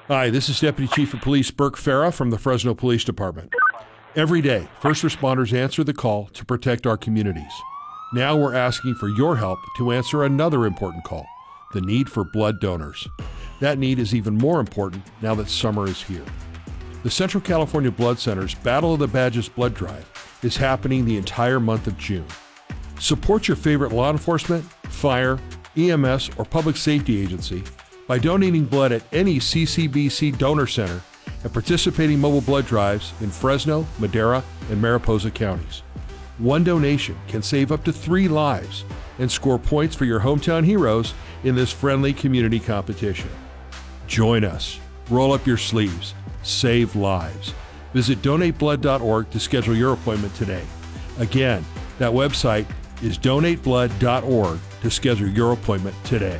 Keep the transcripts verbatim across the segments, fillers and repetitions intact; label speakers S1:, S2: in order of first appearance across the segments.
S1: Hi, this is Deputy Chief of Police Burke Farah from the Fresno Police Department. Every day, first responders answer the call to protect our communities. Now we're asking for your help to answer another important call, the need for blood donors. That need is even more important now that summer is here. The Central California Blood Center's Battle of the Badges Blood Drive is happening the entire month of June. Support your favorite law enforcement, fire, E M S, or public safety agency by donating blood at any C C B C donor center and participating mobile blood drives in Fresno, Madera, and Mariposa counties. One donation can save up to three lives and score points for your hometown heroes in this friendly community competition. Join us. Roll up your sleeves. Save lives. Visit donate blood dot org to schedule your appointment today. Again, that website is donate blood dot org to schedule your appointment today.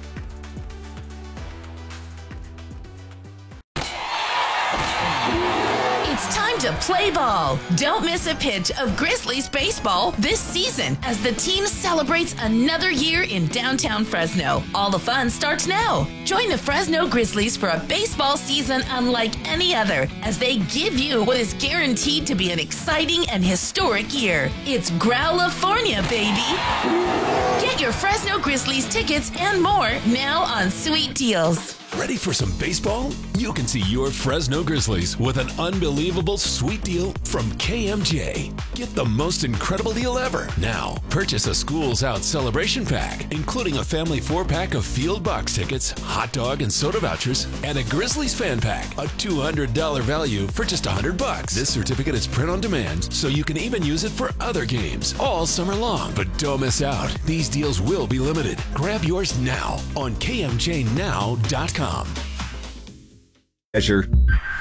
S2: It's time to play ball. Don't miss a pitch of Grizzlies baseball this season as the team celebrates another year in downtown Fresno. All the fun starts now. Join the Fresno Grizzlies for a baseball season unlike any other as they give you what is guaranteed to be an exciting and historic year. It's Growlifornia, baby. Get your Fresno Grizzlies tickets and more now on Sweet Deals.
S3: Ready for some baseball? You can see your Fresno Grizzlies with an unbelievable sweet deal from K M J. Get the most incredible deal ever. Now, purchase a Schools Out celebration pack, including a family four-pack of field box tickets, hot dog and soda vouchers, and a Grizzlies fan pack, a two hundred dollars value for just one hundred bucks. This certificate is print on demand, so you can even use it for other games all summer long. But don't miss out. These deals will be limited. Grab yours now on K M J now dot com.
S4: Measure.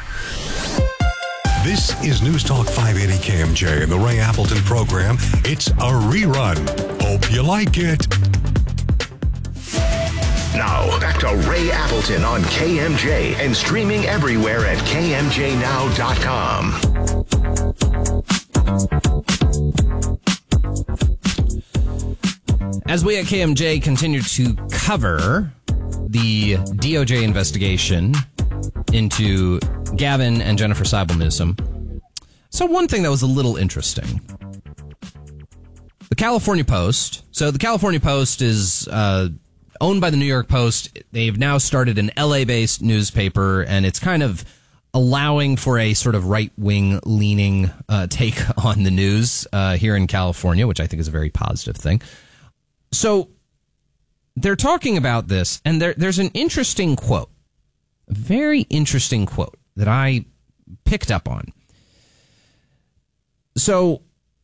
S5: This is News Talk five eighty K M J and the Ray Appleton program. It's a rerun. Hope you like it.
S6: Now, back to Ray Appleton on K M J and streaming everywhere at K M J now dot com.
S7: As we at K M J continue to cover the D O J investigation into Gavin and Jennifer Seibel Newsom. So one thing that was a little interesting. The California Post. So the California Post is uh, owned by the New York Post. They've now started an L A-based newspaper, and it's kind of allowing for a sort of right-wing leaning uh, take on the news uh, here in California, which I think is a very positive thing. So they're talking about this, and there, there's an interesting quote, a very interesting quote that I picked up on. So,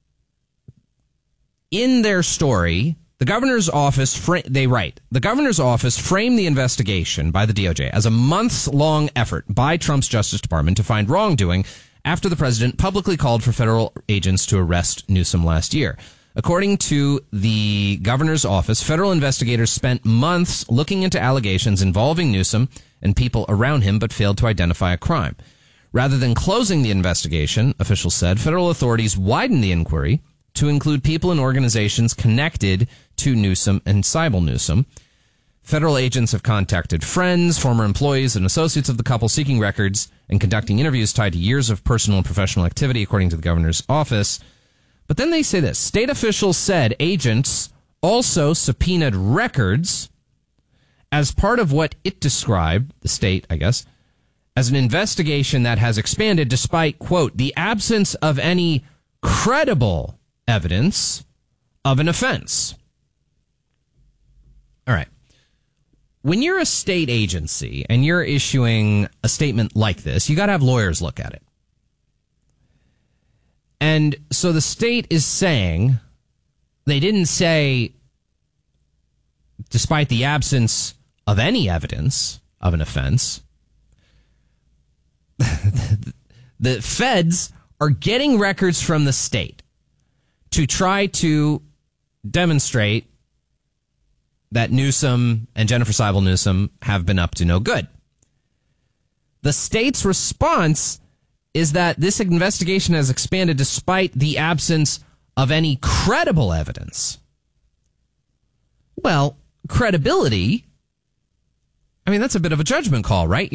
S7: in their story, the governor's office, fra- they write, the governor's office framed the investigation by the D O J as a months-long effort by Trump's Justice Department to find wrongdoing after the president publicly called for federal agents to arrest Newsom last year. According to the governor's office, federal investigators spent months looking into allegations involving Newsom and people around him, but failed to identify a crime. Rather than closing the investigation, officials said, federal authorities widened the inquiry to include people and organizations connected to Newsom and Seibel Newsom. Federal agents have contacted friends, former employees, and associates of the couple seeking records and conducting interviews tied to years of personal and professional activity, according to the governor's office. But then they say this. State officials said agents also subpoenaed records as part of what it described, the state, I guess, as an investigation that has expanded despite, quote, the absence of any credible evidence of an offense. All right. When you're a state agency and you're issuing a statement like this, you got to have lawyers look at it. And so the state is saying, they didn't say, despite the absence of any evidence of an offense, the feds are getting records from the state to try to demonstrate that Newsom and Jennifer Seibel Newsom have been up to no good. The state's response is that this investigation has expanded despite the absence of any credible evidence. Well, credibility, I mean, that's a bit of a judgment call, right?